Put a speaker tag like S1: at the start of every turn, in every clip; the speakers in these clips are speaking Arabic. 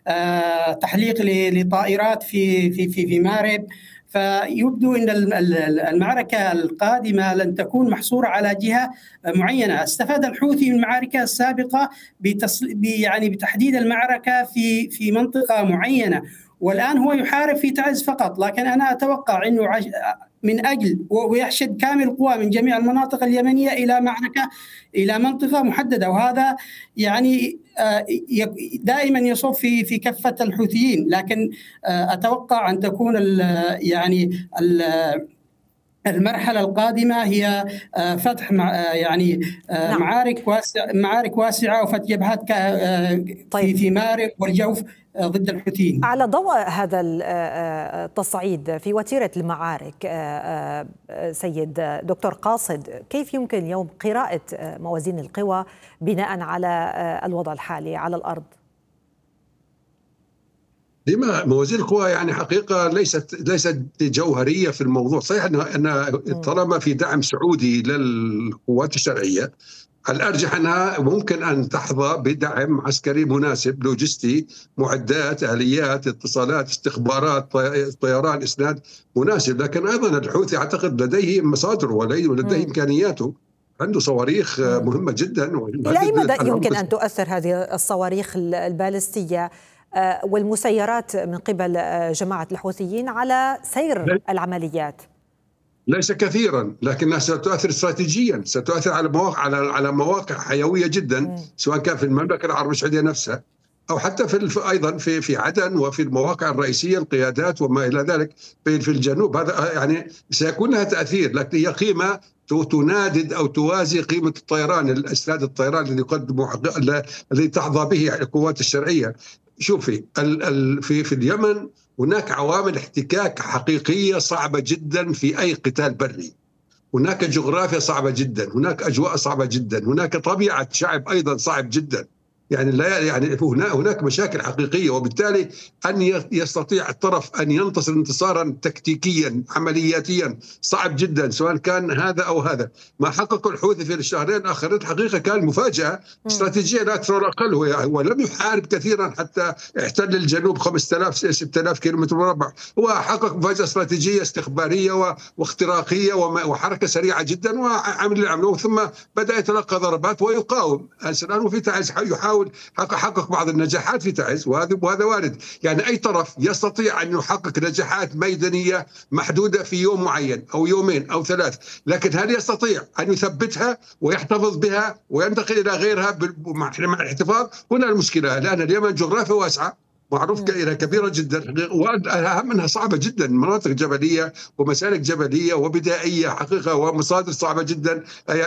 S1: تحليق لطائرات في مارب. فيبدو أن المعركة القادمة لن تكون محصورة على جهة معينة. استفاد الحوثي من المعركة السابقة يعني بتحديد المعركة في منطقة معينة، والآن هو يحارب في تعز فقط. لكن أنا أتوقع أنه من أجل ويحشد كامل القوى من جميع المناطق اليمنية إلى منطقة محددة، وهذا يعني دائما يصب في كفة الحوثيين. لكن أتوقع أن تكون يعني المرحلة القادمة هي فتح يعني معارك واسعة وفتح جبهات في مارب والجوف ضد الحوثيين.
S2: على ضوء هذا التصعيد في وتيرة المعارك، سيد دكتور قاصد، كيف يمكن اليوم قراءة موازين القوى بناء على الوضع الحالي على الأرض؟
S3: لما موازين القوى يعني حقيقة ليست جوهرية في الموضوع. صحيح أن طالما في دعم سعودي للقوات الشرعية، الأرجح أنها ممكن أن تحظى بدعم عسكري مناسب، لوجستي، معدات، آليات، اتصالات، استخبارات، طيران، إسناد مناسب. لكن أيضا الحوثي أعتقد لديه مصادره ولديه إمكانياته، عنده صواريخ مهمة جدا.
S2: إلى أي مدى يمكن أن تؤثر هذه الصواريخ البالستية والمسيرات من قبل جماعة الحوثيين على سير العمليات؟
S3: ليس كثيرا، لكنها ستؤثر استراتيجيا، ستؤثر على مواقع حيوية جدا، سواء كان في المملكة العربية السعودية نفسها أو حتى أيضا في عدن وفي المواقع الرئيسية، القيادات وما إلى ذلك في الجنوب. هذا يعني سيكون لها تأثير، لكن هي قيمة تنادد أو توازي قيمة الطيران، الإسناد الطيران الذي تحظى به القوات الشرعية. شوفي في اليمن هناك عوامل احتكاك حقيقية صعبة جدا في أي قتال بري. هناك جغرافيا صعبة جدا، هناك أجواء صعبة جدا، هناك طبيعة شعب أيضا صعب جدا. يعني هناك مشاكل حقيقية، وبالتالي أن يستطيع الطرف أن ينتصر انتصارا تكتيكيا عملياتيا صعب جدا، سواء كان هذا أو هذا. ما حققه الحوثي في الشهرين الأخيرين حقيقة كان مفاجأة استراتيجية لا ترى أقل. هو لم يحارب كثيرا حتى احتل الجنوب 5000 6000 كيلومتر مربع. هو حقق مفاجأة استراتيجية استخبارية واختراقية وحركة سريعة جدا وعمل العمل، ثم بدأ يتلقى ضربات ويقاوم. الآن في تعز يحاول حقق بعض النجاحات في تعز، وهذا وارد. يعني أي طرف يستطيع أن يحقق نجاحات ميدانية محدودة في يوم معين أو يومين أو ثلاث، لكن هل يستطيع أن يثبتها ويحتفظ بها وينتقل إلى غيرها مع الاحتفاظ؟ هنا المشكلة، لأن اليمن جغرافيا واسعة، معروف كبيرة جدا، والأهم منها صعبة جدا، مناطق جبلية ومسالك جبلية وبدائية حقيقة، ومصادر صعبة جدا،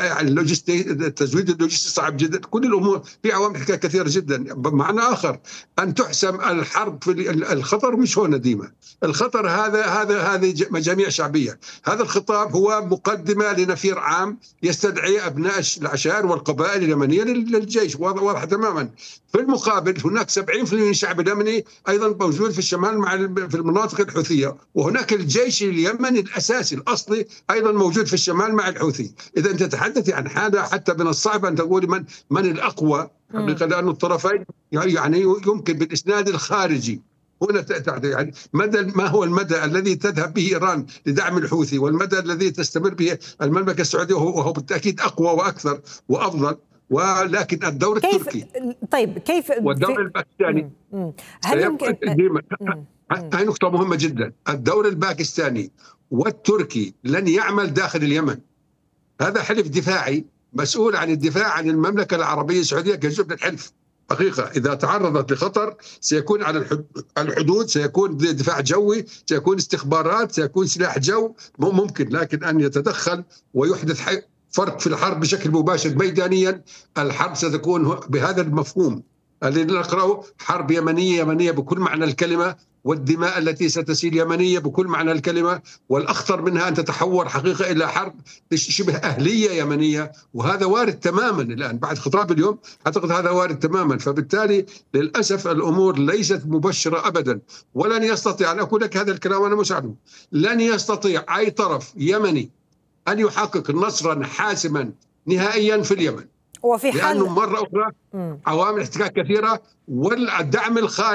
S3: التزويد اللوجستي صعب جدا. كل الأمور في عوامل كثيرة جدا. بمعنى آخر، أن تحسم الحرب في الخطر مش هو نديمة. الخطر هذه مجاميع شعبية. هذا الخطاب هو مقدمة لنفير عام يستدعي أبناء العشائر والقبائل اليمنية للجيش، واضح تماما. في المقابل هناك 70% من الشعب اليمني أيضا موجود في الشمال في المناطق الحوثية، وهناك الجيش اليمني الأساسي الأصلي أيضا موجود في الشمال مع الحوثي. إذا أنت تتحدث عن حالة حتى من الصعب أن تقول من الأقوى حقيقة، لأن الطرفين يعني يمكن بالإسناد الخارجي هنا يعني ما هو المدى الذي تذهب به إيران لدعم الحوثي، والمدى الذي تستمر به المملكة السعودية، وهو بالتأكيد أقوى وأكثر وأفضل. ولكن الدور التركي،
S2: طيب كيف
S3: والدور الباكستاني
S2: هل يمكن
S3: هاي نقطة مهمة جدا. الدور الباكستاني والتركي لن يعمل داخل اليمن. هذا حلف دفاعي مسؤول عن الدفاع عن المملكة العربية السعودية كجزء من الحلف. حقيقة إذا تعرضت لخطر سيكون على الحدود، سيكون دفاع جوي، سيكون استخبارات، سيكون سلاح جو ممكن. لكن أن يتدخل ويحدث فرق في الحرب بشكل مباشر ميدانيا، الحرب ستكون بهذا المفهوم الذي نقرأه: حرب يمنية بكل معنى الكلمة، والدماء التي ستسيل يمنية بكل معنى الكلمة، والأخطر منها أن تتحول حقيقة إلى حرب شبه أهلية يمنية، وهذا وارد تماما الآن بعد خطاب اليوم. أعتقد هذا وارد تماما. فبالتالي للأسف الأمور ليست مبشرة أبدا، ولن يستطيع، أن أقول لك هذا الكلام وأنا مساعد، لن يستطيع أي طرف يمني أن يحقق نصرا حاسما نهائيا في اليمن،
S2: وفي حال
S3: لأنه مرة أخرى عوامل احتكاك كثيرة، والدعم الخارجي